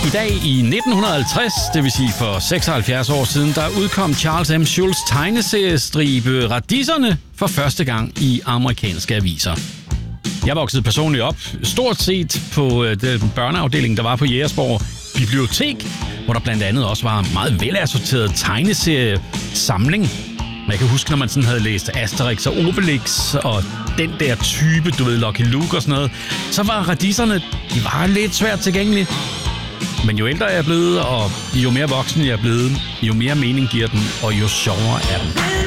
I dag i 1950, det vil sige for 76 år siden, der udkom Charles M. Schulz tegneseriestribe Radiserne for første gang i amerikanske aviser. Jeg voksede personligt op stort set på den børneafdeling, der var på Jægersborg Bibliotek, hvor der blandt andet også var en meget velassorteret tegneseriesamling. Jeg kan huske, når man sådan havde læst Asterix og Obelix og den der type, du ved, Lucky Luke og sådan noget, så var Radiserne, de var lidt svært tilgængelige. Men jo ældre jeg er blevet, og jo mere voksen jeg er blevet, jo mere mening giver den, og jo sjovere er den.